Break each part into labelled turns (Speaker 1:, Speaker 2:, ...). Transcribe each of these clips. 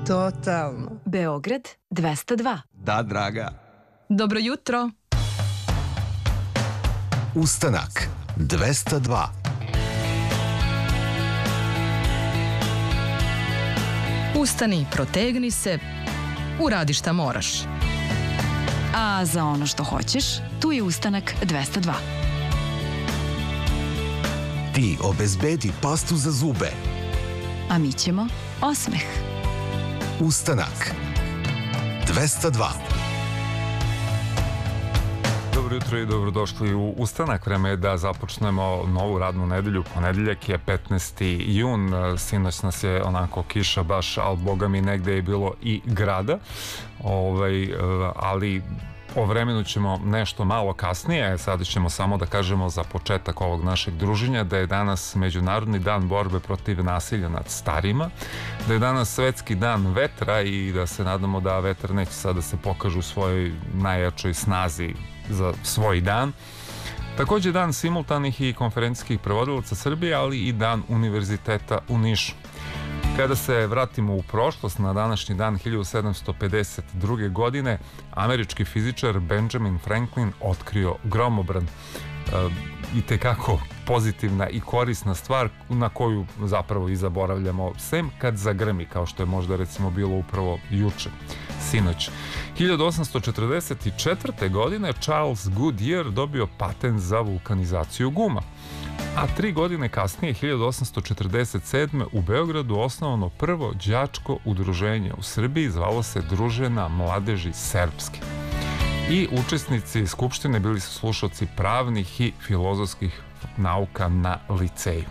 Speaker 1: Totalno.
Speaker 2: Beograd 202.
Speaker 3: Da, draga.
Speaker 4: Dobro jutro.
Speaker 5: Ustanak 202.
Speaker 4: Ustani, protegni se, uradi šta moraš.
Speaker 2: A za ono što hoćeš, tu je Ustanak 202.
Speaker 5: Ti obezbedi pastu za zube.
Speaker 2: A mi ćemo osmeh.
Speaker 5: Ustanak 202.
Speaker 6: Dobro jutro i dobrodošli u Ustanak. Vreme je da započnemo novu radnu nedelju. Ponedeljak je 15. jun. Sinoć nas je onako kiša baš, ali boga mi negde je bilo i grada. Ali o vremenu ćemo nešto malo kasnije. Sada ćemo samo da kažemo za početak ovog našeg druženja da je danas Međunarodni dan borbe protiv nasilja nad starima, da je danas Svetski dan vetra i da se nadamo da vetar neće sada da se pokaže u svojoj najjačoj snazi za svoj dan. Takođe dan simultanih i konferencijskih prevodilaca Srbije, ali i dan univerziteta u Nišu. Kada se vratimo u prošlost, na današnji dan 1752. godine američki fizičar Benjamin Franklin otkrio gromobran. I tekako pozitivna i korisna stvar na koju zapravo i zaboravljamo, sem kad zagrmi, kao što je možda recimo bilo upravo juče, sinoć. 1844. godine Charles Goodyear dobio patent za vulkanizaciju guma. A 3 godine kasnije, 1847. u Beogradu osnovano prvo đačko udruženje u Srbiji, zvalo se Družena mladeži Srpske. I učesnici skupštine bili su slušalci pravnih i filozofskih nauka na liceju.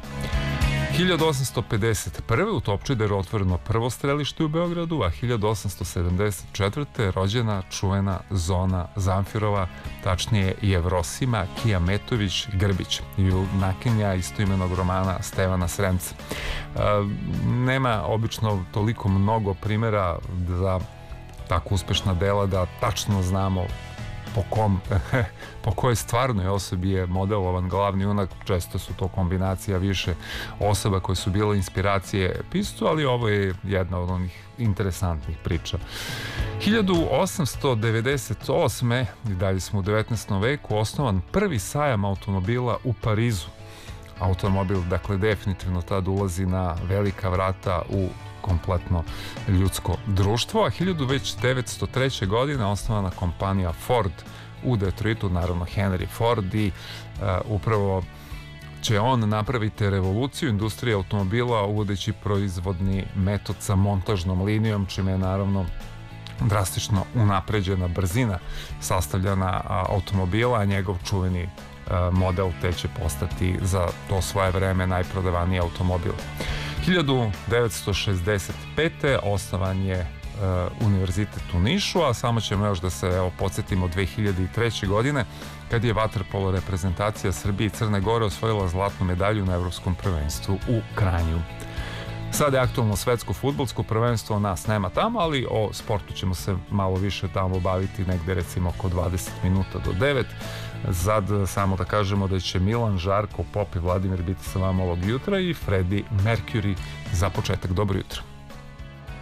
Speaker 6: 1851. u Topčideru otvoreno prvo strelište u Beogradu, a 1874. rođena čuvena Zona Zamfirova, tačnije Jevrosima Kijametović-Grbić, junakinja istoimenog romana Stevana Sremca. Nema obično toliko mnogo primjera za tako uspešna dela da tačno znamo po kojoj stvarnoj osobi je modelovan glavni junak. Često su to kombinacija više osoba koje su bile inspiracije piscu, ali ovo je jedna od onih interesantnih priča. 1898. i dalje smo u 19. veku, osnovan prvi sajam automobila u Parizu. Automobil, dakle, definitivno tad ulazi na velika vrata u kompletno ljudsko društvo, a 1903. godine osnovana kompanija Ford u Detroitu, naravno Henry Ford, i upravo će on napraviti revoluciju industrije automobila uvodeći proizvodni metod sa montažnom linijom, čime je naravno drastično unapređena brzina sastavljena automobila, a njegov čuveni model te će postati za to svoje vreme najprodavaniji automobil. 1965. osnovan je univerzitet u Nišu, a samo ćemo još da se podsjetimo 2003. godine kad je vaterpolo reprezentacija Srbije i Crne Gore osvojila zlatnu medalju na Evropskom prvenstvu u Kranju. Sada je aktualno svetsko fudbalsko prvenstvo, nas nema tamo, ali o sportu ćemo se malo više tamo baviti negde recimo oko 20 minuta do 9. Sad samo da kažemo da će Milan, Žarko, Pop i Vladimir biti sa vama ovog jutra i Freddie Mercury za početak. Dobro jutro.